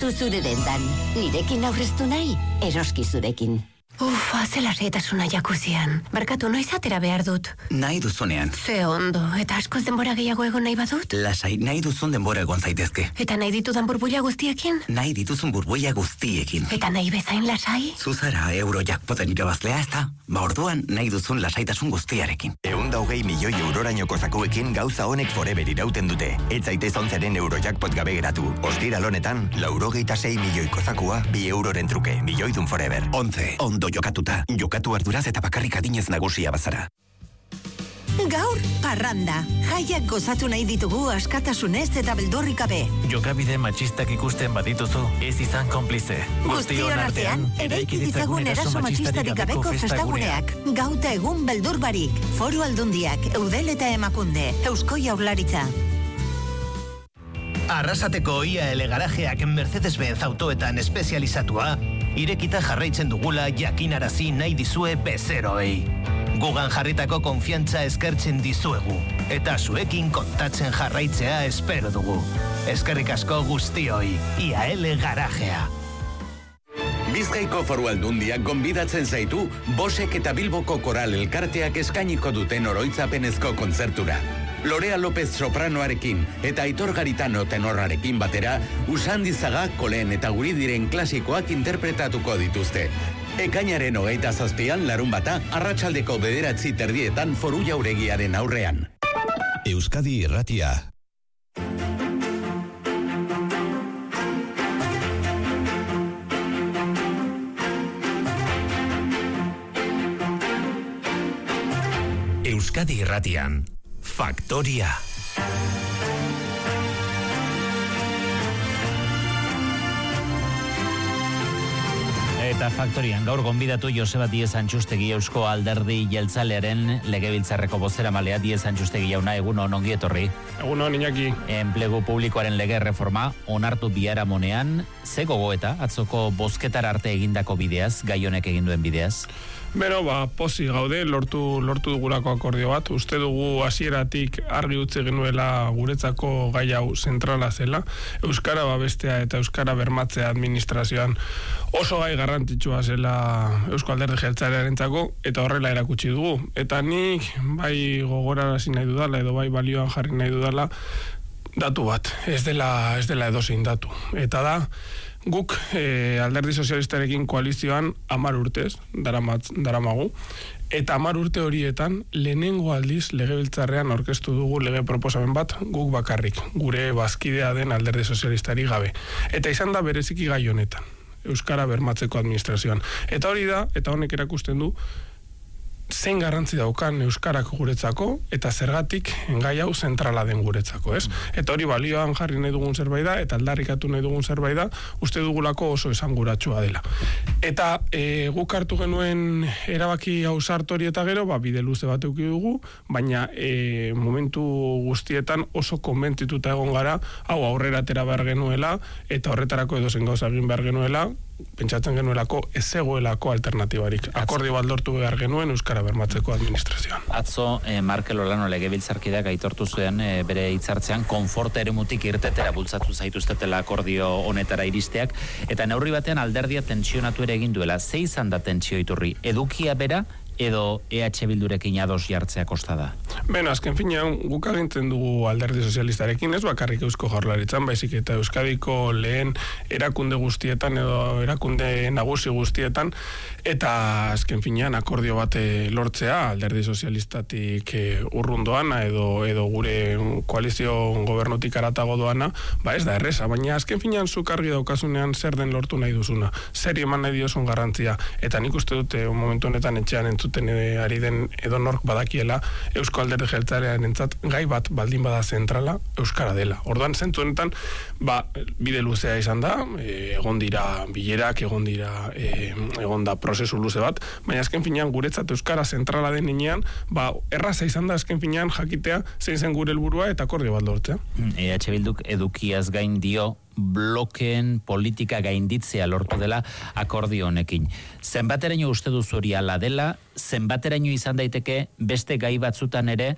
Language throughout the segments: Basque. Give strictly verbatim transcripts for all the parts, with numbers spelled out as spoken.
sartu zure dendan. Nirekin aurreztu nahi, eroski zurekin. Ufa, zelasaitasuna jakuzian. Barkatu, noiz atera behar dut? Nahi duzunean. Ze ondo, eta askoz denbora gehiago egon nahi badut? Lasai, nahi duzun denbora egon zaitezke. Eta nahi ditudan burbuila guztiekin? Nahi dituzun burbuila guztiekin. Eta nahi bezain lasai? Zuzara Eurojackpoten irabazlea, ez da? Ba orduan, nahi duzun lasaitasun guztiarekin. Ehunda hogei milioi eurorainoko zakuekin gauza honek forever irauten dute. Ez zaitez onzeren Eurojackpot gabe geratu. Ostiral honetan, laurogeita sei milioiko zakua, bi euroren truke, milioidun forever. Onze, ondo jokatuta. Jokatu arduraz eta bakarrik adinez nagusia bazara. Gaur, parranda. Jaiak gozatu nahi ditugu askatasunez eta beldurrik gabe. Jokabide matxistak ikusten badituzu, ez izan konplize. Guztion artean, eraiki ditzagun eraso matxistarik gabeko festaguneak. Gauta egun beldur barik. Foru Aldundiak, Eudel eta Emakunde, Eusko Jaurlaritza. Arrasateko I A L garajeak Mercedes-Benz autoetan espezializatua, irekita jarraitzen dugula jakinarazi nahi dizue bezeroei. Gugan jarritako konfiantza eskertzen dizuegu, eta zuekin kontatzen jarraitzea espero dugu. Eskerrik asko guztioi, I A L garajea. Bizkaiko Foru Aldundiak gonbidatzen zaitu Bosek eta Bilboko Koral Elkarteak eskainiko duten oroitzapenezko kontzertura. Lorea López sopranoarekin eta Aitor Garitano tenorrarekin batera, Usandizaga, Kolen eta Guri diren klasikoak interpretatuko dituzte. Ekainaren hogeita zazpian larun bata, arratsaldeko bederatzi terdietan Foru Jauregiaren aurrean. Euskadi Irratia. Euskadi Irratian. Faktoria. Eta Faktorian gaur gonbidatu Joseba Diez Antxustegi Eusko Alderdi Jeltzalearen legebiltzarreko bozeramalea. Diez Antxustegi jauna, egun on, ongi etorri. Egun on, Iñaki. Enplegu publikoaren lege reforma onartu biharamonean, ze gogoeta atzoko bozketar arte egindako bideaz, gai honek egin duen bideaz? Bero, ba, posi gaude, lortu, lortu dugulako akordio bat. Uste dugu hasieratik argi utzi genuela guretzako gai hau zentrala zela. Euskara babestea eta Euskara bermatzea administrazioan oso gai garrantzitsua zela Eusko Alderdi Jeltzalearentzako, eta horrela erakutsi dugu. Eta nik bai gogorarazi nahi dudala edo bai balioan jarri nahi dudala datu bat, ez dela, ez dela edozein datu. Eta da, guk eh, Alderdi Sozialistarekin koalizioan hamar urtez daramatz, daramagu, eta hamar urte horietan lehenengo aldiz legebiltzarrean aurkeztu dugu lege proposamen bat guk bakarrik, gure bazkidea den Alderdi Sozialistari gabe. Eta izan da bereziki gai honetan, Euskara bermatzeko administrazioan. Eta hori da, eta honek erakusten du, zein garrantzi daukan Euskarak guretzako, eta zergatik gai hau zentrala den guretzako, ez? Eta hori balioan jarri nahi dugun zerbait da, eta aldarrikatu nahi dugun zerbait da, uste dugulako oso esanguratsua dela. Eta e, guk hartu genuen erabaki hau sartu hori eta gero, ba, bide luze bat eduki dugu, baina e, momentu guztietan oso konbentzituta egon gara, hau aurrera atera behar genuela, eta horretarako edozen gauza egin behar genuela, pentsatzen genuelako ez zegoelako alternatibarik. Akordio bat lortu behar genuen Euskara bermatzeko administrazioan. Atzo, eh, Markel Olano legebiltzarkideak aitortu zuen eh, bere hitzartzean konfort eremutik irtetera bultzatu zaituztetela akordio honetara iristeak, eta neurri batean alderdia tentsionatu ere egin duela. Ze izan da tentsio iturri? Edukia bera edo E H Bildurekin ados jartzea kosta da? Beno, azken finean, guk agintzen dugu Alderdi Sozialistarekin, ez bakarrik Eusko Jaurlaritzan, baizik eta Euskadiko lehen erakunde guztietan edo erakunde nagusi guztietan, eta azken finean akordio bat lortzea Alderdi Sozialistatik urrun doana edo, edo gure koalizio gobernutik aratago doana, ba ez da erreza, baina azken finean zuk argi daukasunean zer den lortu nahi duzuna, zer eman nahi diozun garrantzia, eta nik uste dute momentu honetan etxean entzuten ari den edonork badakiela Eusko Alderdi Jeltzalearentzat gai bat baldin bada zentrala Euskara dela. Orduan zentzu honetan ba, bide luzea izan da, e, egon dira bilerak, egon dira e, egon da prozesu luze bat, baina azken finean guretzat Euskara zentrala den inean, ba, erraza izan da azken finean jakitea zein zen gure helburua eta akordio bat lortzea. E H Bilduk edukiaz gain dio blokeen politika gainditzea lortu dela akordio honekin. Zenbateraino uste duzu hori ala dela, zenbateraino izan daiteke beste gai batzutan ere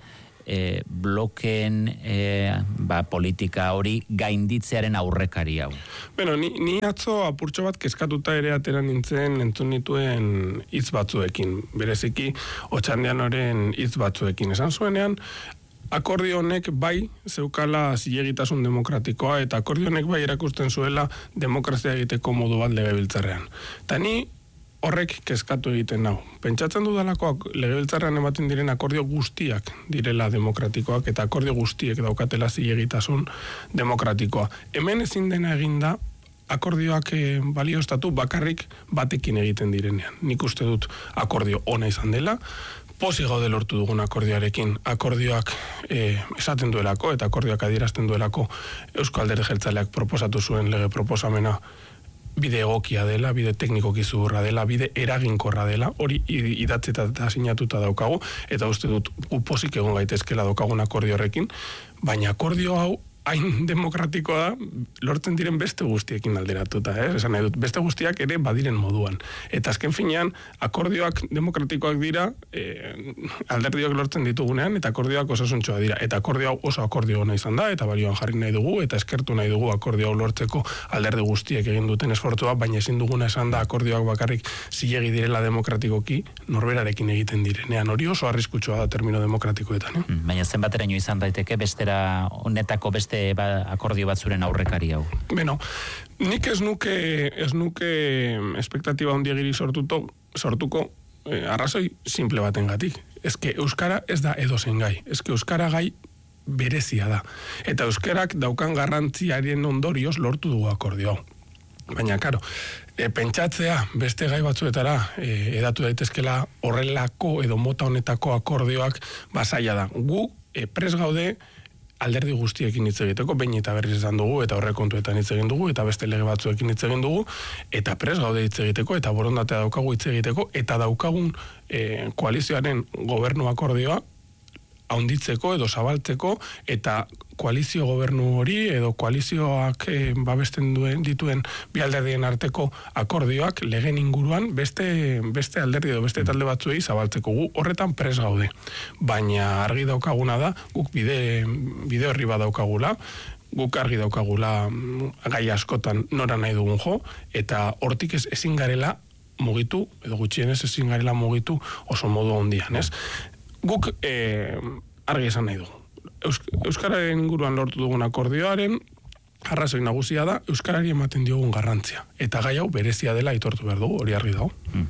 e, blokeen e, ba, politika hori gainditzearen aurrekari hau? Bueno, ni, ni atzo apurtxo bat kezkatuta ere atera nintzen entzun nituen hitz batzuekin, bereziki Otxandianoren hitz batzuekin. Esan zuenean, akordio honek bai zeukala zilegitasun demokratikoa eta akordio honek bai erakusten zuela demokrazia egiteko modu bat legebiltzarrean. Ta ni horrek kezkatu egiten nau. Pentsatzen dudalako legebiltzarrean ematen diren akordio guztiak direla demokratikoak eta akordio guztiek daukatela zilegitasun demokratikoa. Hemen ezin dena eginda akordioak e, balioztatu bakarrik batekin egiten direnean. Nik uste dut akordio ona izan dela, posi gaude lortu dugun akordioarekin, akordioak e, esaten duelako eta akordioak adierazten duelako Eusko Alderdi Jeltzaleak proposatu zuen lege proposamena bide egokia dela, bide teknikoki zuhurra dela, bide eraginkorra dela, hori idatzeta eta sinatuta daukagu, eta uste dut pozik egon gaitezkela daukagun akordio horrekin, baina akordio hau hain demokratikoa da, lortzen diren beste guztiekin alderatuta, eh? Esan nahi dut, beste guztiak ere badiren moduan. Eta azken finean, akordioak demokratikoak dira, eh, alderdiok lortzen ditugunean, eta akordioak osasuntxoa dira. Eta akordio hau oso akordio ona izan da, eta balioan jarri nahi dugu, eta eskertu nahi dugu akordio hau lortzeko alderdi guztiek egin duten esfortzua, baina ezin duguna esan da akordioak bakarrik zilegi direla demokratikoki, norberarekin egiten direnean. Hori oso arriskutsua da termino demokratikoetan. Eh? Baina zenbateraino izan daiteke bestera honetako beste ba, akordio batzuren aurrekari hau? Beno, nik ez nuke, ez nuke espektatiba handiegiri sortuto, sortuko eh, arrazoi simple batengatik. Ezke Euskara ez da edozein gai. Ezke Euskara gai berezia da. Eta Euskarak daukan garrantziaren ondorioz lortu dugu akordio hau. Baina, karo, e, pentsatzea beste gai batzuetara e, edatu daitezkela horrelako edo mota honetako akordioak basaia da. Gu e, pres gaude alderdi guztiekin hitz egiteko, behin eta berriz esan dugu, eta horrekontuetan hitz egin dugu, eta beste lege batzuekin hitz egin dugu, eta pres gaude hitz egiteko, eta borondatea daukagu hitz egiteko, eta daukagun e, koalizioaren gobernu akordioa haunditzeko edo zabaltzeko, eta koalizio gobernu hori edo koalizioak e, babesten duen dituen bi alderdien arteko akordioak legen inguruan beste, beste alderdi edo beste talde batzuei zabaltzeko, gu horretan pres gaude. Baina argi daukaguna da, guk bide, bide horri badaukagula, guk argi daukagula gai askotan nora nahi dugun jo, eta hortik ez ezin garela mugitu, edo gutxienez ezin garela mugitu oso modu hondian, ez? Guk eh, argi esan nahi dugu. Eusk Euskararen inguruan lortu dugun akordioaren arrazoi nagusia da Euskarari ematen diogun garrantzia. Eta gai hau berezia dela aitortu behar dugu, hori argi dago. Mm.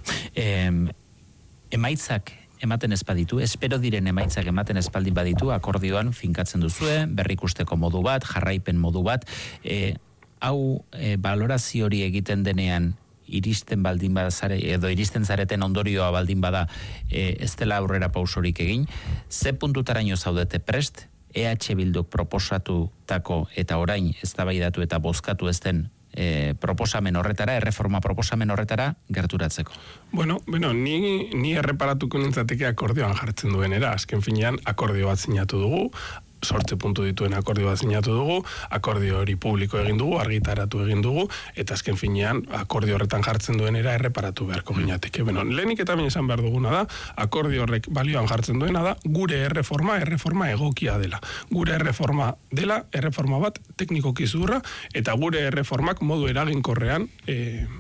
E, emaitzak ematen espaditu, espero diren emaitzak ematen espaldin baditu, akordioan finkatzen duzue, berrikusteko modu bat, jarraipen modu bat, e, hau e, balorazio hori egiten denean iristen baldin bazare, edo iristen zareten ondorioa baldin bada e, ez dela aurrera pausorik egin, ze puntutaraino zaudete prest, E H Bilduk proposatutako eta orain eztabaidatu eta bozkatu ez den e, proposamen horretara, erreforma proposamen horretara gerturatzeko? Bueno, bueno ni, ni erreparatuko nintzateke akordioan jartzen duenera, azken finean akordio bat sinatu dugu, sortze puntu dituen akordio bat sinatu dugu, akordio hori publiko egin dugu, argitaratu egin dugu, eta azken finean akordio horretan jartzen duenera erreparatu beharko ginateke. Beno, lehenik eta baina esan behar duguna da, akordio horrek balioan jartzen duena da, gure erreforma, erreforma egokia dela. Gure erreforma dela, erreforma bat teknikoki zuhurra, eta gure erreformak modu eraginkorrean e,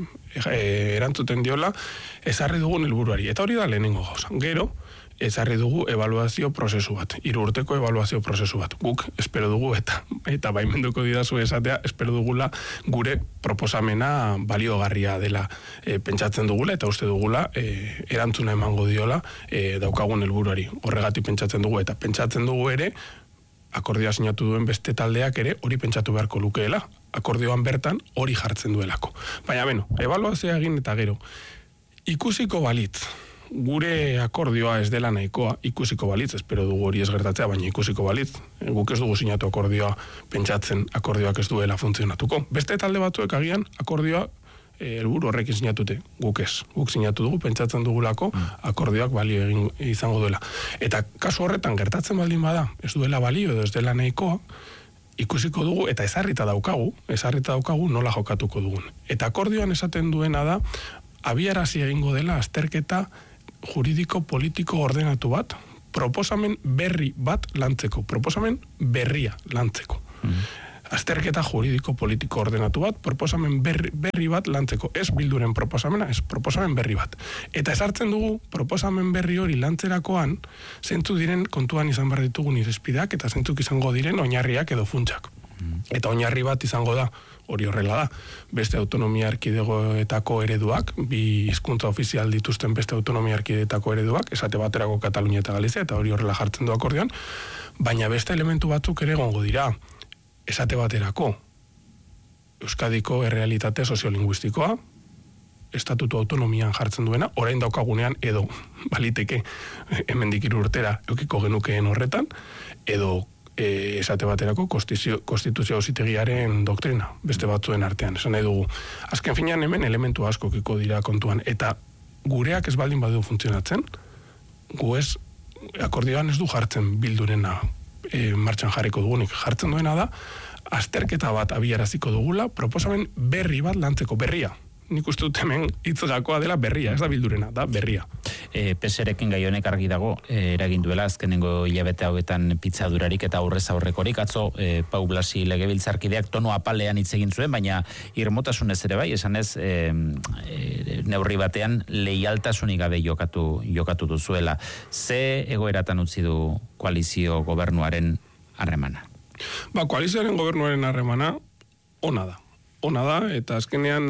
e, erantzuten diola ezarri dugun helburuari. Eta hori da lehenengo gauza. Gero, ezarri dugu ebaluazio prozesu bat, hiru urteko ebaluazio prozesu bat. Guk espero dugu eta eta baimenduko didazu esatea, espero dugula gure proposamena baliogarria dela e, pentsatzen dugula eta uste dugula e, erantzuna emango diola e, daukagun helburuari. Horregatik pentsatzen dugu eta pentsatzen dugu ere akordioa sinatu duen beste taldeak ere hori pentsatu beharko lukeela. Akordioan bertan hori jartzen duelako. Baina beno, ebaluazioa egin eta gero ikusiko balitz gure akordioa ez dela nahikoa, ikusiko balitz, espero dugu hori ez gertatzea, baina ikusiko balitz, guk ez dugu sinatu akordioa pentsatzen akordioak ez duela funtzionatuko. Beste talde batzuek agian akordioa helburu horrekin sinatute, guk ez. Guk sinatu dugu, pentsatzen dugulako akordioak balio egin izango duela. Eta kasu horretan gertatzen baldin bada, ez duela balio edo ez dela nahikoa, ikusiko dugu eta ezarrita daukagu, ezarrita daukagu nola jokatuko dugun. Eta akordioan esaten duena da, abiarazi egingo dela azterketa juridiko politiko ordenatu bat, proposamen berri bat lantzeko, proposamen berria lantzeko. Mm. Azterketa juridiko politiko ordenatu bat, proposamen berri, berri bat lantzeko, ez bilduren proposamena, ez proposamen berri bat. Eta esartzen dugu, proposamen berri hori lantzerakoan, zeintzuk diren kontuan izan behar ditugun irizpideak, eta zeintzuk izango diren oinarriak edo funtsak. Mm. Eta oinarri bat izango da, hori horrela da, beste autonomia erkidegoetako ereduak, bi hizkuntza ofizial dituzten beste autonomia erkidegoetako ereduak, esate baterako Katalunia eta Galizia, eta hori horrela jartzen du akordioan, baina beste elementu batzuk ere egongo dira. Esate baterako, Euskadiko errealitate soziolinguistikoa, estatutu autonomian jartzen duena, orain daukagunean edo baliteke hemendik hiru urtera eukiko genukeen horretan, edo e, esate baterako konstituzio auzitegiaren doktrina, beste batzuen artean. Esan nahi dugu, azken finean hemen elementu asko kiko dira kontuan, eta gureak ez baldin badu funtzionatzen, gu ez, akordioan ez du jartzen bildurena, E, martxan jarriko dugunik jartzen duena da, azterketa bat abiaraziko dugula, proposamen berri bat lantzeko berria. Nik uste dut hemen hitzgakoa dela berria, ez da bildurena, da berria. E, Peserekin gai honek argi dago, e, eragin duela azkenengo hilabete hauetan pitzadurarik eta aurrez aurrekorik, atzo e, Pau Blasi legebiltzarkideak tono apalean hitz egin zuen, baina irmotasunez ere bai, esan ez e, e, neurri batean leialtasunik gabe jokatu, jokatu duzuela. Ze egoeratan utzi du koalizio gobernuaren harremana? Ba, koalizioaren gobernuaren harremana ona da. Ona da, eta azkenean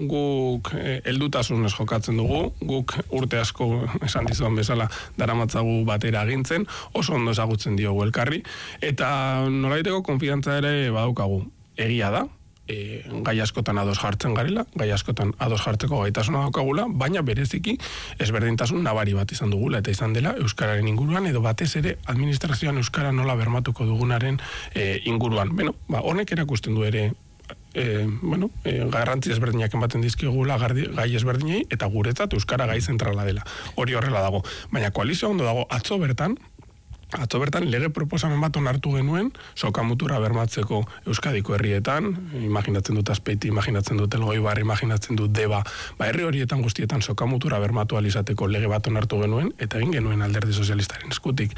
guk heldutasunez jokatzen dugu, guk urte asko esan dizuan bezala daramatzagu batera agintzen, oso ondo ezagutzen diogu elkarri, eta nolaiteko konfidantza ere badaukagu. Egia da, e, gai askotan ados jartzen garela, gai askotan ados jartzeko gaitasuna daukagula, baina bereziki ezberdintasun nabari bat izan dugula, eta izan dela Euskararen inguruan, edo batez ere administrazioan Euskara nola bermatuko dugunaren e, inguruan. Beno, ba, honek erakusten du ere, E, bueno, e, garrantzi ezberdinak ematen dizkigula gai ezberdinei, eta guretzat Euskara gai zentrala dela. Hori horrela dago. Baina koalizioa ondo dago, atzo bertan, atzo bertan lege proposamen bat onartu genuen, sokamutura bermatzeko Euskadiko herrietan, imaginatzen dut Azpeiti, imaginatzen dut Elgoibar, imaginatzen dut Deba, ba herri horietan guztietan sokamutura bermatu alizateko lege bat onartu genuen, eta egin genuen Alderdi Sozialistaren eskutik.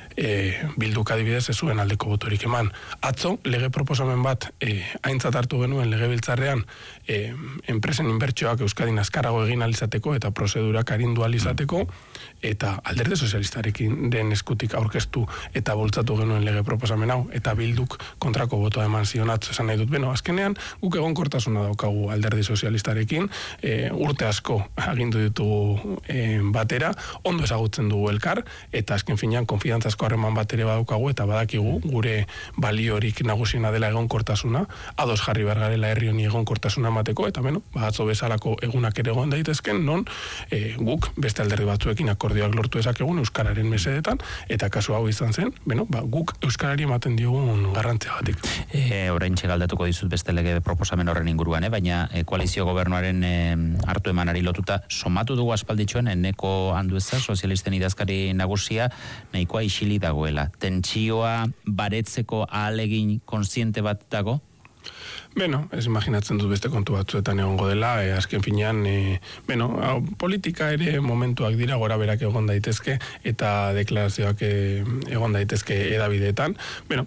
E, bilduk adibidez ez zuen aldeko botorik eman. Atzo, lege proposamen bat e, aintzat hartu genuen legebiltzarrean e, enpresen inbertsioak Euskadin azkarago egin alizateko eta prozedurak arindu alizateko, eta Alderdi Sozialistarekin den eskutik aurkeztu eta bultzatu genuen lege proposamen hau, eta bilduk kontrako botoa eman zion atzo. Esan nahi dut, beno, azkenean guk egonkortasuna daukagu Alderdi Sozialistarekin, e, urte asko agindu ditugu e, batera, ondo ezagutzen dugu elkar, eta azken finean konfidantzazko harreman bat ere badaukagu, eta badakigu gure baliorik nagusiena dela egonkortasuna, ados jarri behar garela herri honi egonkortasuna emateko, eta beno, atzo bezalako egunak ere egon daitezken, non e, guk beste alderdi batzuekin akordioak lortu ezakegun Euskararen mesedetan, eta kasu hau izan zen, beno, ba, guk Euskarari ematen diogun garrantzia batik. E, orain txegaldatuko dizut beste lege proposamen horren inguruan, eh? Baina e, koalizio gobernuaren e, hartu emanari lotuta, somatu dugu aspalditxoen, eneko Andueza, sozialisten idazkari nagusia, nahikoa isili dagoela. Tentsioa baretzeko ahalegin kontziente bat dago? Beno, ez imaginatzen dut beste kontu batzuetan egongo dela, e, azken finean, e, beno, hau, politika ere momentuak dira gora berak egon daitezke, eta deklarazioak e, egon daitezke edabideetan. Beno,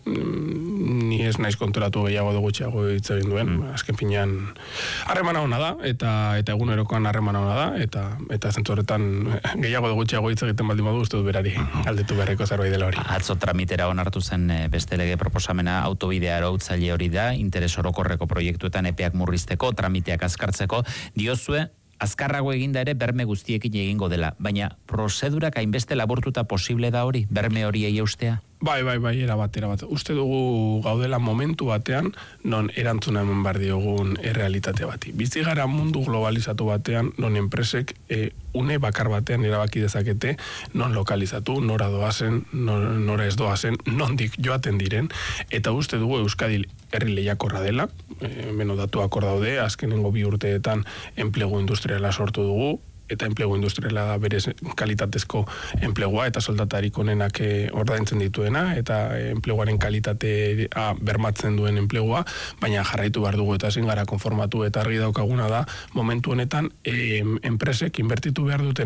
ni ez naiz konturatu gehiago du gutxiago hitz egin duen, mm. azken finean, harremana ona da, eta eta egunerokoan harremana ona da, eta eta zentzu horretan gehiago du gutxiago hitz egiten baldin badu, uste dut berari galdetu beharreko zerbait dela hori. Atzo tramitera onartu zen beste lege proposamena autobidea arautzaile hori da, interes orokorreko proiektuetan epeak murrizteko, tramiteak azkartzeko, diozue, azkarrago eginda ere berme guztiekin egingo dela, baina prozedurak hainbeste laburtuta posible da hori, berme hori eustea? Bai, bai, bai, erabat, erabat. Uste dugu gaudela momentu batean, non erantzuna eman behar diogun errealitate bati. Bizi gara mundu globalizatu batean, non enpresek e, une bakar batean erabaki dezakete, non lokalizatu, nora doazen, nora ez doazen, nondik joaten diren, eta uste dugu Euskadi herri lehiakorra dela, e, beno datuak hor daude, azkenengo bi urteetan enplegu industriala sortu dugu, eta enplegu industriala da berez kalitatezko enplegua, eta soldatarik onenak ordaintzen dituena, eta enpleguaren kalitatea bermatzen duen enplegua, baina jarraitu behar dugu eta ezin gara konformatu, eta argi daukaguna da, momentu honetan e, enpresek inbertitu behar dutenean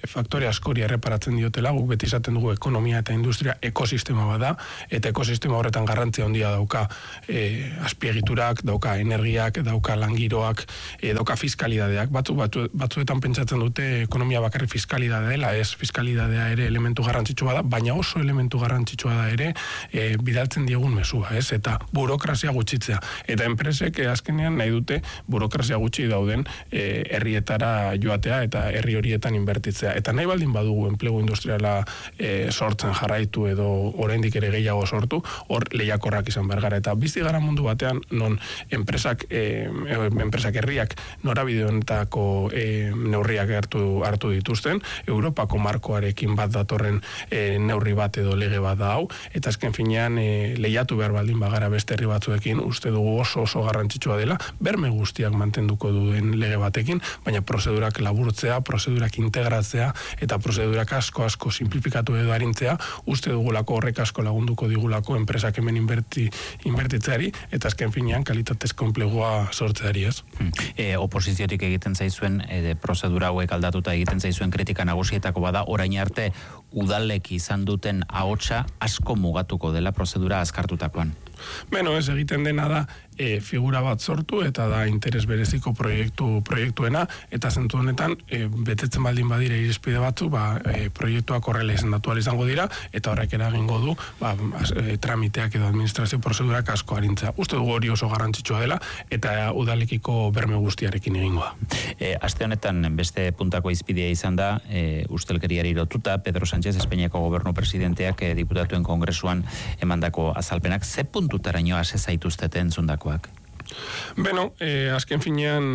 faktore askori erreparatzen diotela, guk beti izaten dugu ekonomia eta industria ekosistema bada, eta ekosistema horretan garrantzia handia dauka e, azpiegiturak, dauka energiak, dauka langiroak, e, dauka fiskalidadeak, batzu, batzu, batzuetan pentsatzen dute ekonomia bakarri fiskalidadea dela, ez fiskalidadea ere elementu garrantzitsua da, baina oso elementu garrantzitsua da ere e, bidaltzen diegun mesua, ez? Eta burokrazia gutxitzea. Eta enpresek e, azkenean nahi dute burokrazia gutxi dauden e, herrietara joatea eta herri horietan inbertitzea. Eta nahi baldin badugu enplegu industriala e, sortzen jarraitu edo oraindik ere gehiago sortu, hor lehiakorrak izan behar gara. Eta bizi gara mundu batean non enpresak, e, enpresak herriak norabide honetako e, neurriak hartu, hartu dituzten, Europako markoarekin bat datorren e, neurri bat edo lege bat da hau, eta azken finean e, lehiatu behar baldin bagara beste herri batzuekin, uste dugu oso oso garrantzitsua dela, berme guztiak mantenduko duen lege batekin, baina prozedurak laburtzea, prozedurak integratzea, eta prozedurak asko asko simplifikatu edo arintzea, uste dugulako horrek asko lagunduko digulako enpresak hemen inberti, inbertitzeari, eta azken finean kalitatezko enplegua sortzeari, ez? Hmm. E, oposiziotik egiten zaizuen, e, prozedura hauek aldatuta egiten zaizuen kritika nagusietako bada, orain arte udalek izan duten ahotsa asko mugatuko dela prozedura azkartutakoan. Beno, ez egiten dena da e, figura bat sortu eta da interes bereziko proiektu proiektuena, eta zentu honetan e, betetzen baldin badire irizpide batzu, ba, e, proiektuak horrela izendatu izango dira, eta horrek eragingo du ba, e, tramiteak edo administrazio prozedurak asko arintza. Uste dugu hori oso garrantzitsua dela, eta udalekiko berme guztiarekin egingo da. E, aste honetan beste puntako izpidea izan da, e, ustelkeriari lotuta, Pedro Sánchez, Espainiako gobernu presidenteak e, diputatuen kongresuan emandako azalpenak, ze puntutaraino ase zaituztete entzundakoak? Beno, eh, azken finean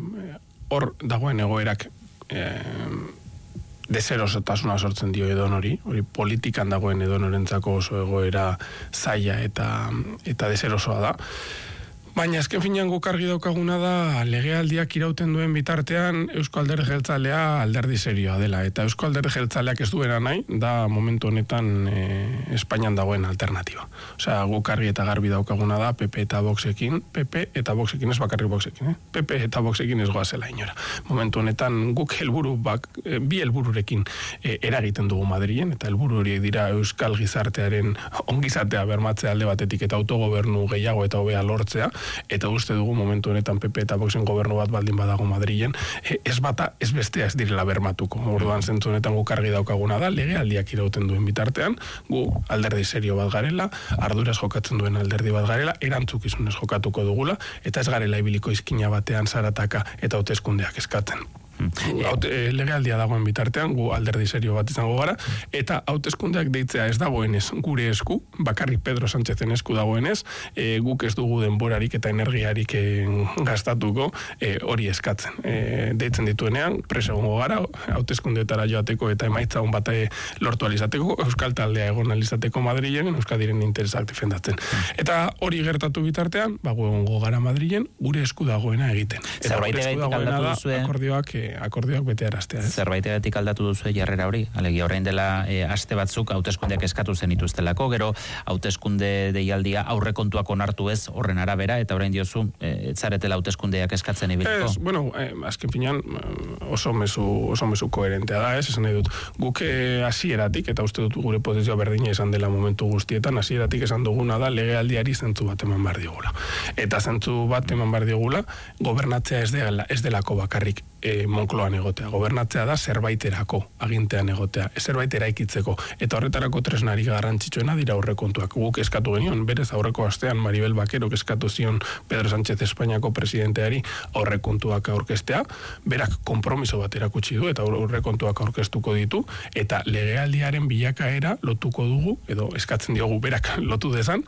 hor dagoen egoerak eh, deserosotasuna sortzen dio edon hori, hori politikan dagoen edonorentzako oso egoera zaila eta, eta deserosoa da. Baina azken finean guk argi daukaguna da legealdiak irauten duen bitartean Eusko Alderdi Jeltzalea alderdi serioa dela, eta Eusko Alderdi Jeltzaleak ez duena nahi da momentu honetan e, Espainian dagoen alternatiba. Osea, guk argi eta garbi daukaguna da P P eta Voxekin, P P eta Voxekin, ez bakarrik Voxekin, eh? P P eta Voxekin ez goazela inora. Momentu honetan guk helburu bak, e, bi helbururekin e, eragiten dugu Madrilen, eta helburu horiek dira Euskal gizartearen ongizatea bermatzea alde batetik eta autogobernu gehiago eta hobea lortzea, eta uste dugu momentu honetan P P eta Voxen gobernu bat baldin badago Madrilen, ez bata, ez bestea ez direla bermatuko. Orduan zentzu honetan guk argi daukaguna da, legealdiak irauten duen bitartean, gu alderdi serio bat garela, arduraz jokatzen duen alderdi bat garela, erantzukizunez jokatuko dugula, eta ez garela ibiliko izkina batean zarataka eta hauteskundeak eskatzen. Haute, legealdia dagoen bitartean, gu alderdi serio bat izango gara, eta hauteskundeak deitzea ez dagoenez gure esku, bakarrik Pedro Sánchezen esku dagoenez, e, guk ez dugu denborarik eta energiarik e, gastatuko e, hori eskatzen. E, deitzen dituenean, presa egongo gara, hauteskundeetara joateko eta emaitza hon bat lortu alizateko, Euskal taldea egon alizateko Madrilen, Euskadiren interesak defendatzen. Eta hori gertatu bitartean, bago egongo gara Madrilen, gure esku dagoena egiten. Eta gure esku dagoena da akordioak akordioak bete araztea. Eh? Zerbaitegatik aldatu duzu jarrera hori? Alegia orain dela e, aste batzuk hauteskundeak eskatu zen ituztelako, gero hauteskunde deialdia aurrekontuak onartu ez horren arabera, eta orain diozu e, etzaretela hauteskundeak eskatzen ibiliko? Ez, bueno, eh, azken finean oso mezu, oso mezu koherentea da, ez, esan nahi dut. Guk hasieratik, eta uste dut gure posizioa berdina izan dela momentu guztietan, hasieratik esan duguna da legealdiari zentzu bat eman behar diogula. Eta zentzu bat eman behar diogula, gobernatzea ez, dela, ez delako bakarrik e, Monkloan egotea. Gobernatzea da zerbaiterako agintean egotea, zerbait eraikitzeko, eta horretarako tresnari garrantzitsuena dira aurrekontuak. Guk eskatu genion, berez aurreko astean Maribel Bakero eskatu zion Pedro Sánchez Espainiako presidenteari aurrekontuak aurkeztea, berak konpromiso bat erakutsi du eta aurrekontuak aurkeztuko ditu, eta legealdiaren bilakaera lotuko dugu, edo eskatzen diogu berak lotu dezan,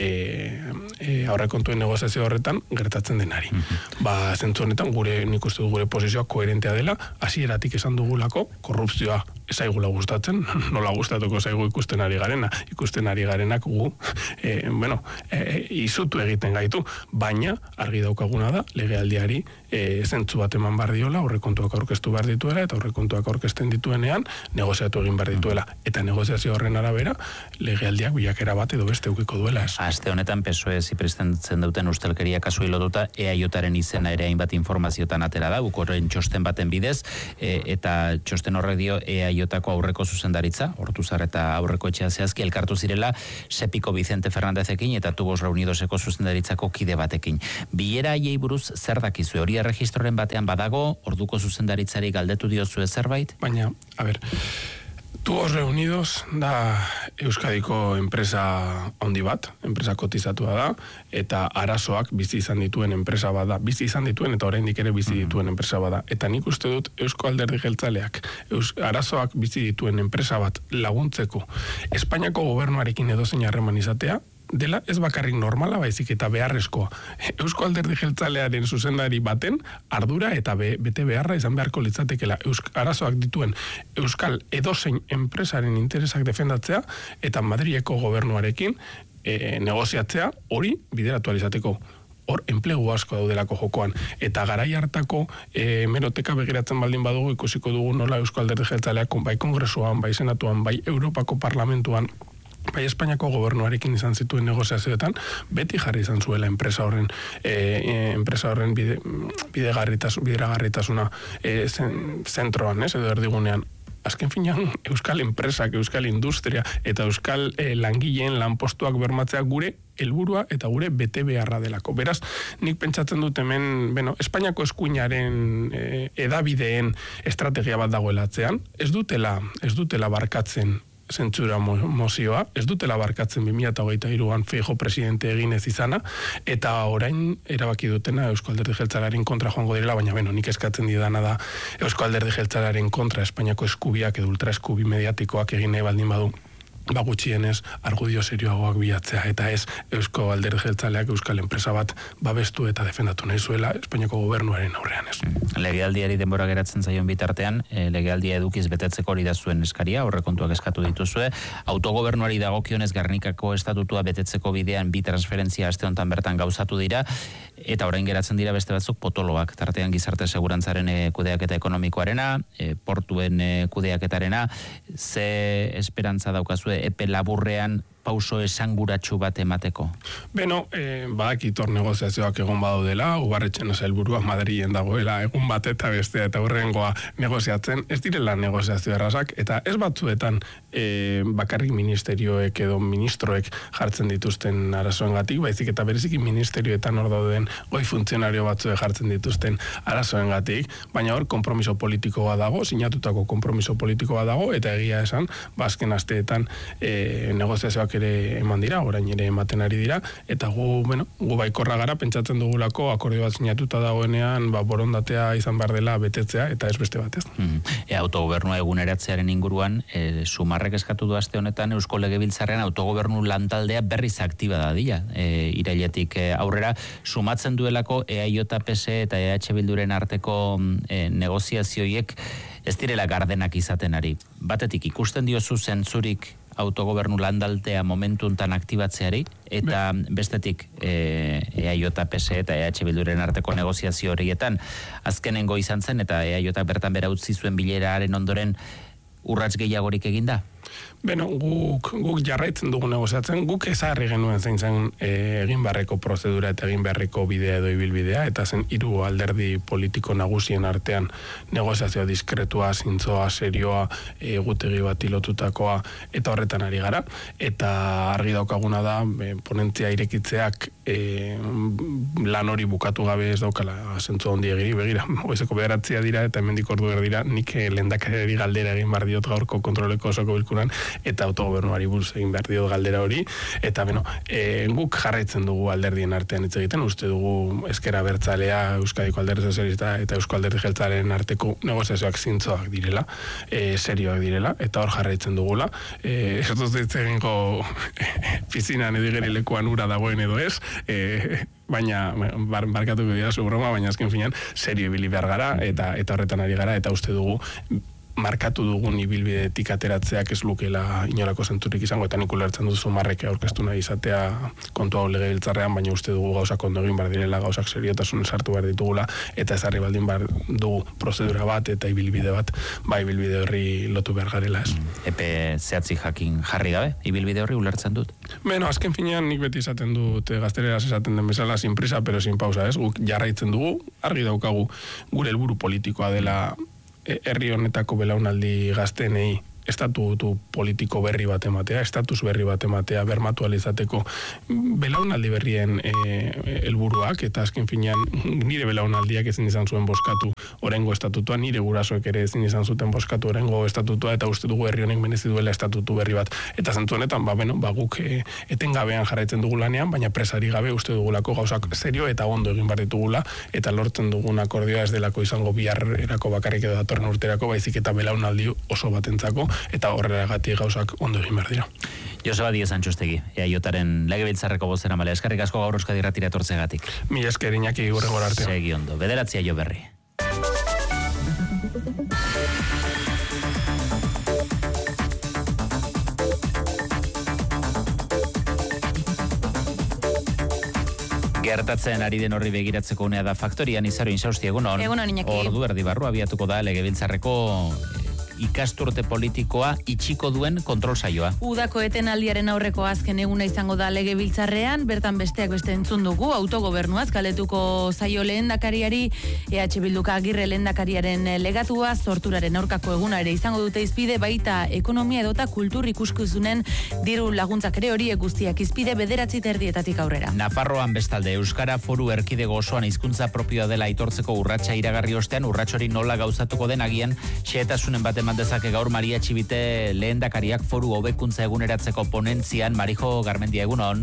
e, e, aurrekontuen negoziazio horretan gertatzen denari. Mm-hmm. Ba, zentzu honetan gure, nik uste du gure posizioa koherentea dela, hasieratik esan dugulako, korrupzioa zaigula gustatzen, nola gustatuko zaigu ikusten ari garena, ikusten ari garenak gu, e, bueno, e, izutu egiten gaitu, baina argi daukaguna da, legealdiari e, zentzu bat eman bar diola, aurrekontuak aurkeztu behar dituela, eta aurrekontuak aurkezten dituenean, negoziatu egin behar dituela, eta negoziazio horren arabera, legealdiak bilakera bat edo beste ukiko duela. Ez. Aste honetan P S O E ziprestentzen duten ustelkeria kasuei lotuta, E A Jaren izena ere hainbat informaziotan atera da, ukoren txosten baten bidez, e, eta txosten horrek dio E A Jko aurreko zuzendaritza, Ortuzar eta aurreko etxea zehazki elkartu zirela Sepiko Vicente Fernandezekin eta Tubos Reunidoseko zuzendaritzako kide batekin. Bilera haiei buruz zer dakizu? Hori erregistroren batean badago, orduko zuzendaritzari galdetu diozue zerbait? Baina, a ber, Tubos Reunidos da Euskadiko enpresa handi bat, enpresa kotizatua da, eta arazoak bizi izan dituen enpresa bada, bizi izan dituen eta oraindik ere bizi dituen enpresa bada. Eta nik uste dut Eusko Alderdi Jeltzaleak Eus, arazoak bizi dituen enpresa bat laguntzeko Espainiako gobernuarekin edozein harreman izatea, dela ez bakarrik normala, baizik eta beharrezkoa. Eusko Alderdi Jeltzalearen zuzendari baten ardura eta be, bete beharra izan beharko litzatekela Eusk, arazoak dituen Euskal edozein enpresaren interesak defendatzea eta Madrileko gobernuarekin e, negoziatzea hori bideratu alizateko. Hor, enplegu asko daudelako jokoan. Eta garai hartako e, meroteka begiratzen baldin badugu ikusiko dugu nola Eusko Alderdi Jeltzaleak bai kongresuan, bai senatuan, bai Europako parlamentuan, bai Espainiako gobernuarekin izan zituen negoziazioetan, beti jarri izan zuela enpresa horren e, e, enpresa horren bide, bidegarritas, bideragarritasuna e, zen, zentroan, ez, edo erdigunean. Azken finean, Euskal enpresak, Euskal industria eta Euskal e, langileen lanpostuak bermatzea gure helburua eta gure bete beharra delako. Beraz, nik pentsatzen dut hemen, bueno, Espainiako eskuinaren e, edabideen estrategia bat dagoela atzean, ez dutela, ez dutela barkatzen zentzura mozioa, ez dutela barkatzen bi mila hogeita hiruan Feijóo presidente egin ez izana, eta orain erabaki dutena Eusko Alderdi Jeltzalearen kontra joango direla, baina beno, nik eskatzen didana da Eusko Alderdi Jeltzalearen kontra Espainiako eskubiak edo ultra eskubi mediatikoak egin nahi baldin badu, ba gutxienez argudio serioagoak bilatzea, eta ez Eusko Alderdi Jeltzaleak Euskal enpresa bat babestu eta defendatu nahi zuela Espainiako gobernuaren aurrean, ez. Legealdiari denbora geratzen zaion bitartean, e, legealdia edukiz betetzeko hori da zuen eskaria, aurrekontuak eskatu dituzue, autogobernuari dagokionez Gernikako estatutua betetzeko bidean bi transferentzia aste honetan bertan gauzatu dira, eta orain geratzen dira beste batzuk potoloak, tartean gizarte segurantzaren e, kudeaketa ekonomikoarena, e, portuen e, kudeaketarena, ze esperantza daukazue epe laburrean pauso esanguratsu bat emateko? Beno, eh, badakit hor negoziazioak egon badaudela, Ubarretxena sailburua Madrilen dagoela egun bat eta bestea eta hurrengoa negoziatzen, ez direla negoziazio errazak, eta ez batzuetan eh, bakarrik ministerioek edo ministroek jartzen dituzten arazoengatik, baizik eta bereziki ministerioetan hor dauden goi funtzionario batzuek jartzen dituzten arazoengatik, baina hor konpromiso politikoa dago, sinatutako konpromiso politikoa dago, eta egia esan, bazken asteetan eh, negoziazioak ere eman dira, orain ere ematen ari dira, eta gu, bueno, gu baikorra gara, pentsatzen dugulako akordio bat sinatuta dagoenean, ba, borondatea izan behar dela betetzea, eta ez beste batez. Mm. E, autogobernua eguneratzearen inguruan, e, Sumarrek eskatu du aste honetan, Eusko Legebiltzarrean autogobernu lantaldea berriz aktiba da dira, e, irailetik e, aurrera, sumatzen duelako E A J, P S E eta E H Bilduren arteko e, negoziazioiek ez direla gardenak izaten ari. Batetik, ikusten diozu zentzurik autogobernu landaltea momentuntan aktibatzeari, eta bestetik e, E A J, P S E eta E H Bilduren arteko negoziazio horietan azkenengo izan zen, eta E A J bertan bera utzi zuen bileraren ondoren urrats gehiagorik eginda? Beno, guk, guk jarraitzen dugu negoziatzen, guk ezarri genuen zein zen e, egin beharreko prozedura eta egin beharreko bidea edo ibilbidea, eta zen hiru alderdi politiko nagusien artean negoziazioa diskretua, zintzoa, serioa, e, gutegi bat ilotutakoa, eta horretan ari gara, eta argi daukaguna da, e, ponentzia irekitzeak e, lan hori bukatu gabe ez daukala zentzu handi egiri, begira, goizeko bederatzia dira, eta hemendik ordu dira, nik lehendakari galdera egin behar diot gaurko kontroleko osoko bilkuran, eta autogobernuari buruz egin behar diot galdera hori, eta beno, e, guk jarraitzen dugu alderdien artean hitz egiten, uste dugu ezkera abertzalea, Euskadiko Alderdi Sozialista eta Eusko Alderdi Jeltzalearen arteko negoziazioak zintzoak direla, e, serioak direla, eta hor jarraitzen dugula, e, ez dut ditz egingo pizinan edigeri lekuan ura dagoen edo ez, e, baina bar, barkatuko dira zu broma, baina azken finean serio ibili behar gara, eta, eta horretan ari gara, eta uste dugu markatu dugun ibilbidetik ateratzeak ez lukela inolako zenturik izango, eta nik ulertzen duzu Marrek aurkeztu nahi izatea kontu hau legebiltzarrean, baina uste dugu gauzak ondo egin behar direla, gauzak seriotasun sartu behar ditugula, eta ezarri baldin behar dugu prozedura bat eta ibilbide bat, ba ibilbide horri lotu behar garela ez. Epe zehatzi jakin jarri gabe, ibilbide horri ulertzen dut? Beno, azken finean nik beti izaten dut gazteleraz esaten den bezala, sin prisa, pero sin pausa, ez? Guk jarraitzen dugu, argi daukagu gure helburu politikoa dela herri honetako belaunaldi gaztenei estatutu politiko berri bat ematea, estatus berri bat ematea, bermatu alizateko belaunaldi berrien helburuak, eta azken finean nire belaunaldiak ezin izan zuen boskatu orengo estatutua, nire gurasoek ere ezin izan zuten boskatu orengo estatutua, eta uste dugu herri honek merezi duela estatutu berri bat. Eta zentzu honetan, ba, beno, ba, guk e, etengabean jarraitzen dugu lanean, baina presari gabe uste dugulako gauzak serio eta ondo egin behar ditugula, eta lortzen dugun akordioa ez delako izango biharrerako bakarrik edo datorren urterako, baizik eta belaunaldi oso batentzako, eta horregati gauzak ondo egin behar dira. Joseba Diez Antxustegi, E A Jaren legebiltzarreko bozera male, eskerrik asko gaur Euskadi Irratira etortzegatik. Mila esker Iñaki hurrengora arte. Segi ondo, bederatzia jo berri. Gertatzen ari den horri begiratzeko unea da Faktorian. Izaro Insausti, egunon. Egunon, Iñaki. Ordu erdi barru abiatuko da legebiltzarreko ikasturte politikoa itxiko duen kontrol saioa. Udako etenaldiaren aurreko azken eguna izango da legebiltzarrean, bertan besteak beste entzun dugu, autogobernuaz galetuko zaio lehendakariari, E H Bilduka Agirre lehendakariaren legatua, sorturaren aurkako eguna ere izango dute izpide, baita ekonomia edota kultur ikuskizunen diru laguntzak ere horiek guztiak izpide bederatzi terdietatik aurrera. Nafarroan bestalde Euskara Foru Erkidego osoan hizkuntza propioa dela aitortzeko urratsa iragarri ostean, urratsori nola gauzatuko den agian xehetasunen bat dezake gaur Maria Txibite lehendakariak foru hobekuntza eguneratzeko ponentzian. Marijo Garmendia, egunon.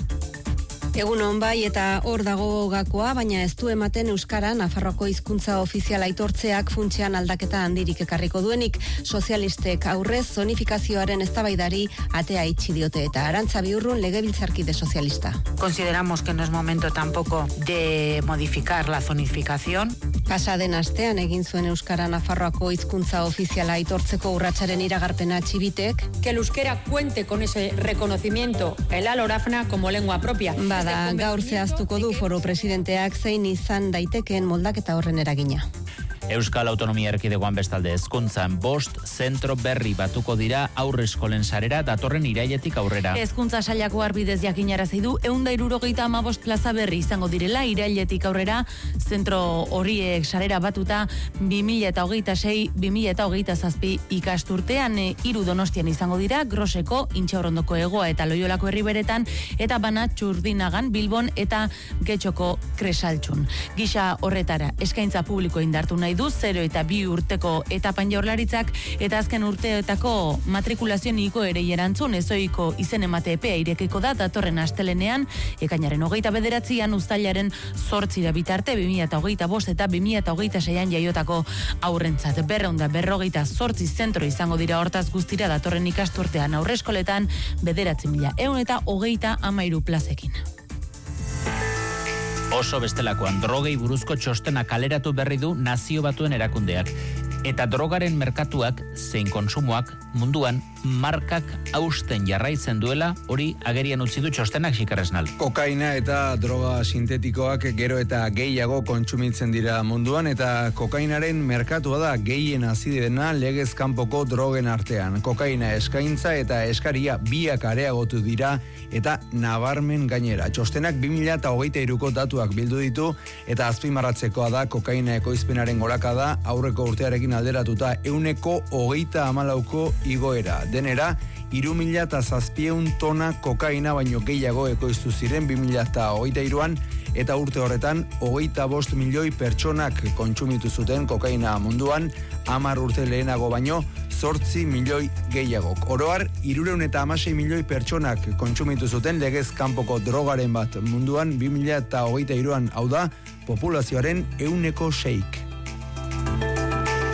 Egunon bai, eta hor dago gakoa, baina ez du ematen Euskara Nafarroako hizkuntza ofiziala aitortzeak funtsean aldaketa handirik ekarriko duenik. Sozialistek aurrez zonifikazioaren eztabaidari atea itxi diote, eta Arantza Biurrun legebiltzarkide sozialista. Consideramos que no es momento tampoco de modificar la zonificación. Pasa den astean egin zuen Euskara Nafarroako hizkuntza ofiziala aitortzeko urratsaren iragarpena Txibitek. Que el euskera cuente con ese reconocimiento el alorafna como lengua propia. Bada, gaur zehaztuko du foro presidenteak zein izan daitekeen moldaketa horren eragina. Euskal Autonomia Erkidegoan bestalde hezkuntzan bost zentro berri batuko dira aurre eskolen sarera datorren irailetik aurrera. Hezkuntza sailako arbidez jakinarazi du ehun eta hirurogeita hamabost plaza berri izango direla irailetik aurrera, zentro horiek sarera batuta bi mila hogeita sei bi mila hogeita zazpi ikasturtean, hiru Donostian izango dira, Groseko, Intxaurrondoko Hegoa eta Loiolako Herriberetan, eta bana Txurdinagan, Bilbon eta Getxoko Kresaltxun. Gisa horretara eskaintza publiko indartu nahi du zero eta bi urteko etapan Jaurlaritzak, eta azken urteetako matrikulazioen iko ere erantzun ezoiko izen emate epea irekiko da datorren astelenean, ekainaren hogeita bederatzian uztailaren zortzira bitarte bi mila hogeita bost eta bi mila hogeita seian jaiotako aurrentzat. Berreun da berrogeita zortzi zentro izango dira hortaz guztira datorren ikasturtean aurreskoletan bederatzi mila ehun eta hogeita hamairu plazekin. Oso bestelakoan drogei buruzko txostena kaleratu berri du Nazio Batuen erakundeak. Eta drogaren merkatuak zein konsumoak munduan markak hausten jarraitzen duela, hori agerian utzi du txostenak Xikarresnal. Kokaina eta droga sintetikoak gero eta gehiago kontsumitzen dira munduan, eta kokainaren merkatua da gehien hazi dena legez kanpoko drogen artean. Kokaina eskaintza eta eskaria biak areagotu dira eta nabarmen gainera. Txostenak bi mila hogeita hiruko datuak bildu ditu, eta azpimarratzekoa da kokaina ekoizpenaren gorakada aurreko urtearekin alderatuta ehuneko hogeita hamalauko igoera. Denera, hiru mila zazpieun tona kokaina baino gehiago ekoiztu ziren bi mila hogeita hiruan, eta urte horretan hogeita bost milioi pertsonak kontsumitu zuten kokaina munduan, hamar urte lehenago baino zortzi milioi gehiagok. Oroar, hirurehun eta hamasei milioi pertsonak kontsumitu zuten legez kanpoko drogaren bat munduan bi mila hogeita hiruan, hau da, populazioaren ehuneko seik.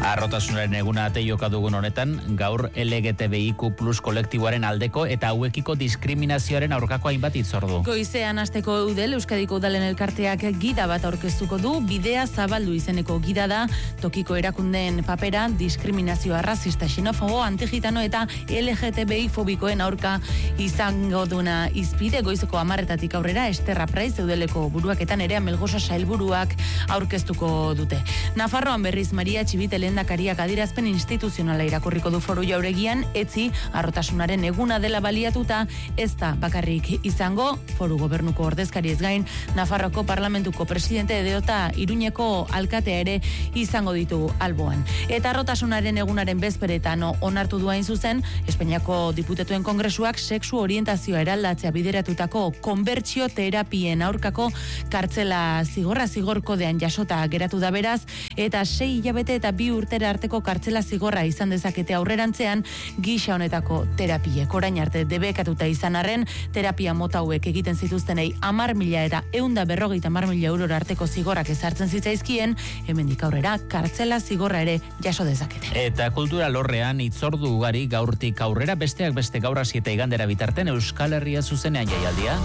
Arrotasunaren eguna ateioka dugun honetan, gaur L G T B I Q plus kolektiboaren aldeko eta hauekiko diskriminazioaren aurkako hainbat hitzordu. Goizean hasteko Eudel, Euskadiko Udalen elkarteak gida bat aurkeztuko du, bidea zabaldu izeneko gida da, tokiko erakundeen papera, diskriminazioa arrazista, xenofobo, antigitano eta L G T B I fobikoen aurka izango duna izpide, goizeko amarretatik aurrera, Esterra Praiz, Eudeleko buruaketan ere Melgosa sailburuak aurkeztuko dute. Nafarroan berriz Maria Txibite lehendakariak adierazpen instituzionala irakurriko du Foru Jauregian, etzi arrotasunaren eguna dela baliatuta, ez da bakarrik izango, Foru Gobernuko ordezkari ez gain, Nafarroko Parlamentuko presidente edota Iruñeko alkatea ere izango ditugu alboan. Eta arrotasunaren egunaren bezperetan onartu duain zuzen, Espainiako Diputatuen Kongresuak sexu orientazioa eraldatzea bideratutako konbertsio terapien aurkako kartzela zigorra zigor kodean jasota geratu da beraz, eta sei hilabete eta bi urtera arteko kartzela zigorra izan dezakete aurrerantzean gisa honetako terapiek. Orain arte debekatuta izan arren, terapia mota hauek egiten zituztenei hamar mila eta ehun eta berrogeita hamar mila eurora arteko zigorrak ezartzen zitzaizkien, hemendik aurrera kartzela zigorra ere jaso dezakete. Eta kultura lorrean hitzordu ugari gaurtik aurrera, besteak beste gaur hasi eta igandera bitarten Euskal Herria zuzenean jaialdia.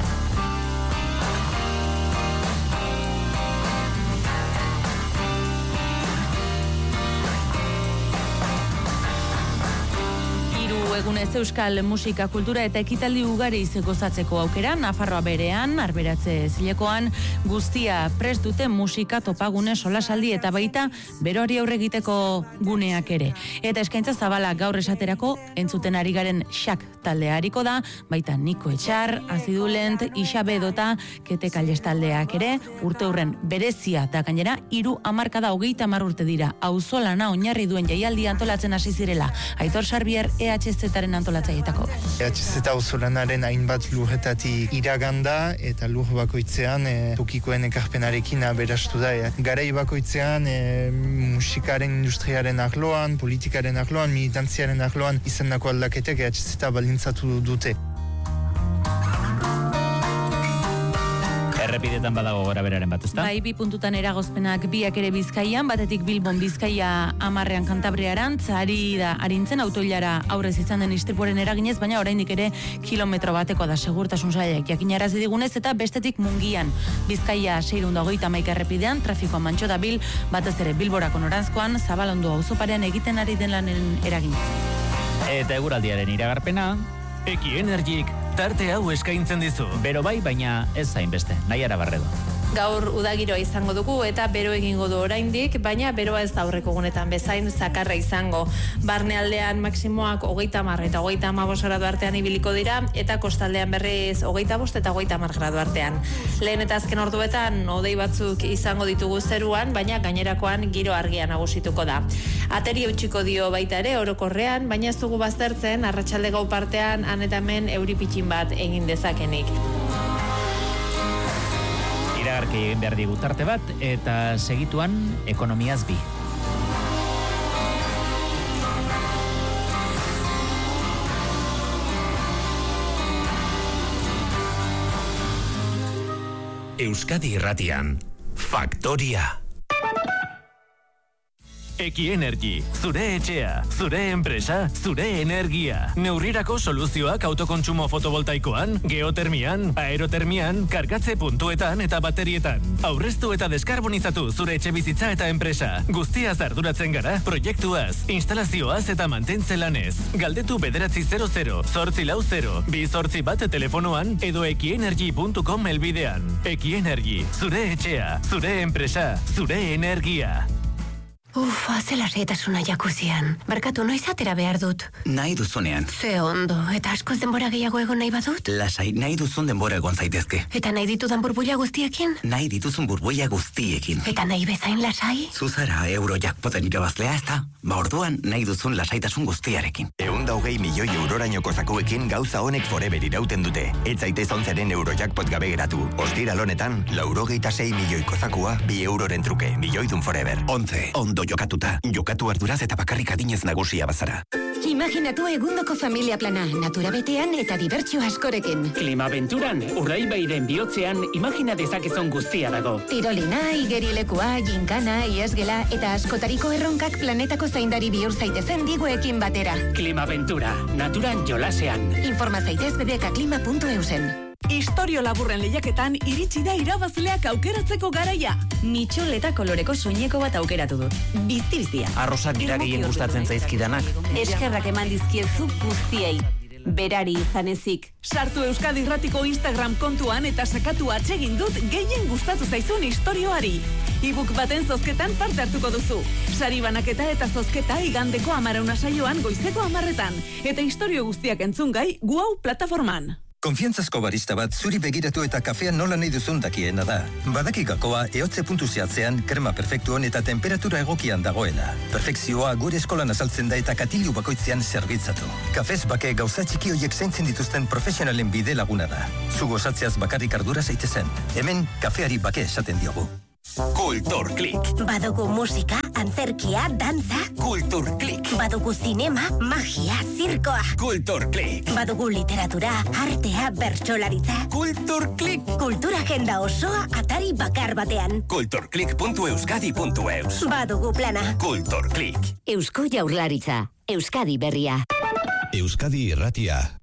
Egunez euskal musika, kultura eta ekitaldi ugari gozatzeko aukera, Nafarroa berean, Arberatze Zilekoan, guztia prest dute musika topagune solasaldi eta baita berori aurre egiteko guneak ere. Eta eskaintza zabala gaur esaterako entzuten ari garen xak taldea hariko da, baita Niko Etxar, Azidulent, Ixabe edota Kete Kalles taldeak ere, urte hurren berezia eta gainera hiru hamarkada hogeita hamar urte dira, auzolana oinarri duen jaialdi antolatzen hasi zirela. Aitor Sarbier, E H Z-aren antolatzaietako. E H Z auzolanaren hainbat lurretatik iraganda eta lur bakoitzean e, tokikoen ekarpenarekin aberastu da. E. Garai bakoitzean e, musikaren industriaren arloan, politikaren arloan, militantziaren arloan izandako aldaketek E H Z balintzatu dute. Errepidetan badago gora beraren bat, ezta? Bai, bi puntutan eragozpenak biak ere Bizkaian, batetik Bilbon Bizkaia amarrean Kantabriaran, ari da arintzen autoilara aurrez izan den istripuaren eraginez, baina oraindik ere kilometro bateko da segurtasun sailak jakinarazi digunez, eta bestetik Mungian Bizkaia seiehun eta hogeita hamaika errepidean, trafikoa mantxo dabil, batez ere Bilborako noranzkoan, Zabalondo auzoparean egiten ari den lanen eraginez. Eta eguraldiaren iragarpena, Eki Energik tarte hau eskaintzen dizu. Bero bai, baina ez zainbeste, Naiara Barredo. Gaur udagiroa izango dugu eta bero egingo du oraindik, baina beroa ez da aurreko egunetan bezain zakarra izango. Barnealdean maksimoak hogeita hamar eta hogeita hamabost gradu artean ibiliko dira, eta kostaldean berriz hogeita bost eta hogeita hamar gradu artean. Lehen eta azken orduetan hodei batzuk izango ditugu zeruan, baina gainerakoan giro argia nagusituko da. Ateri eutxiko dio baita ere orokorrean, baina ez dugu baztertzen arratsalde gau partean han eta hemen euri pitxin bat egin dezakenik. Iragarki egin behar digu tarte bat, eta segituan ekonomiaz bi. Euskadi Irratian, Faktoria. Eki Energy, zure etxea, zure enpresa, zure energia. Neurrirako soluzioak autokontsumo fotovoltaikoan, geotermian, aerotermian, kargatze puntuetan eta baterietan. Aurreztu eta deskarbonizatu zure etxe bizitza eta enpresa. Guztiaz arduratzen gara, proiektuaz, instalazioaz eta mantentze lanez. Galdetu bederatzi zero zero, zortzi lau zero, bi zortzi bat telefonoan edo ekienergy puntu com elbidean. Eki Energy, zure etxea, zure enpresa, zure energia. Uf, zela seitasuna jakuzian. Barkatu, noiz atera behar dut? Nahi duzunean. Ze ondo, eta askoz denbora gehiago egon nahi badut? Lasai, nahi duzun denbora egon zaitezke. Eta nahi ditudan burbuila guztiekin? Nahi dituzun burbuila guztiekin. Eta nahi bezain lasai? Zuzara Eurojackpoten irabazlea ez da? Ba orduan nahi duzun lasaitasun guztiarekin. Ehun eta laurogei milioi eurorainoko zakuekin gauza honek forever irauten dute. Ez zaitez onzeren Eurojackpot gabe geratu. Ostiral honetan, laurogeita sei milioiko zakua, bi euroren truke, milioidun forever. Onze, ondo jokatuta. Jokatu arduraz eta bakarrik adinez nagusia bazara. Imaginatu egundoko familia plana, natura betean eta dibertsio askorekin. Klimabenturan, Urdaibairen bihotzean, imagina dezakezon guztia dago. Tirolina, igerilekua, ginkana, iesgela eta askotariko erronkak planetako zaindari bihur zaitezen diguekin batera. Klimabentura, naturan jolasean. Informa zaitez bbkklima puntu eusen. Istorio laburren lehiaketan iritsi da irabazleak aukeratzeko garaia. Mitxol eta koloreko soineko bat aukeratu dut. Bizi-bizia. Arrosak dira gehien gustatzen zaizkidanak. Eskerrak eman dizkiezu guztiei. Berari izan ezik. Sartu Euskadi Irratiko Instagram kontuan eta sakatu atsegin dut gehien gustatu zaizun istorioari. E-book baten zozketan parte hartuko duzu. Sari banaketa eta zozketa igandeko amarauna saioan goizeko amarretan. Eta istorio guztiak entzungai guau plataforman. Konfiantzazko barista bat zuri begiratu eta kafea nola nahi duzun dakiena da. Badaki gakoa eotze puntu zehatzean, krema perfektuan eta temperatura egokian dagoena. Perfekzioa gure eskolan azaltzen da eta katilu bakoitzean zerbitzatu. Kafez bake gauza txiki hoiek zaintzen dituzten profesionalen bide laguna da. Zu gozatzeaz bakarrik ardura zaitezen. Hemen kafeari bake esaten diogu. Kulturklik. Badugu musika, antzerkia, dantza. Kulturklik. Badugu zinema, magia, zirkoa. Kulturklik. Badugu literatura, artea, bertsolaritza. Kulturklik. Kultura agenda osoa atari bakar batean. Kulturklik puntu euskadi puntu eus. Badugu plana. Kulturklik. Eusko Jaurlaritza. Euskadi berria. Euskadi Irratia.